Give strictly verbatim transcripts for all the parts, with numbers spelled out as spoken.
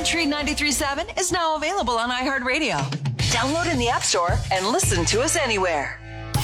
Country ninety-three point seven is now available on iHeartRadio. Download in the App Store and listen to us anywhere.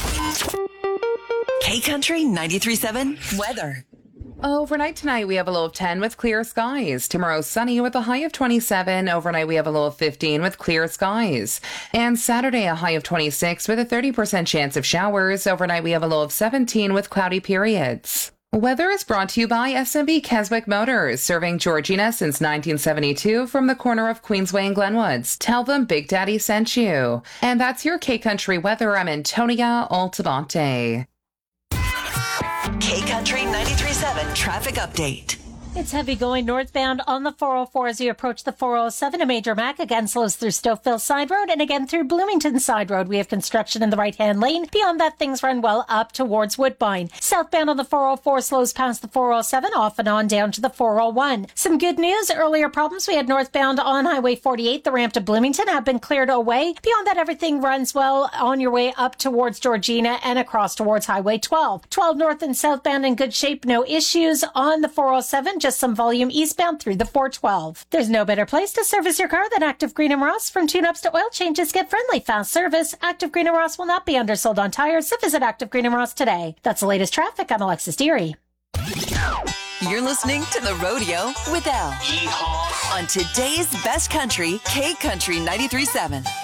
K-Country ninety-three point seven weather. Overnight tonight, we have a low of ten with clear skies. Tomorrow, sunny with a high of twenty-seven. Overnight, we have a low of fifteen with clear skies. And Saturday, a high of twenty-six with a thirty percent chance of showers. Overnight, we have a low of seventeen with cloudy periods. Weather is brought to you by S M B Keswick Motors, serving Georgina since nineteen seventy-two from the corner of Queensway and Glenwoods. Tell them Big Daddy sent you. And that's your K-Country weather. I'm Antonia Altamonte. K-Country ninety-three point seven traffic update. It's heavy going northbound on the four oh four as you approach the four oh seven. A major Mac again slows through Stouffville Side Road and again through Bloomington Side Road. We have construction in the right-hand lane. Beyond that, things run well up towards Woodbine. Southbound on the four oh four slows past the four oh seven, off and on down to the four oh one. Some good news. Earlier problems we had northbound on Highway forty-eight. The ramp to Bloomington have been cleared away. Beyond that, everything runs well on your way up towards Georgina and across towards Highway twelve. twelve north and southbound in good shape. No issues on the four oh seven. Just some volume eastbound through the four twelve. There's no better place to service your car than Active Green and Ross. From tune-ups to oil changes, get friendly, fast service. Active Green and Ross will not be undersold on tires, so visit Active Green and Ross today. That's the latest traffic. I'm Alexis Deary. You're listening to The Rodeo with Elle. Yeehaw. On today's best country, K-Country ninety-three point seven.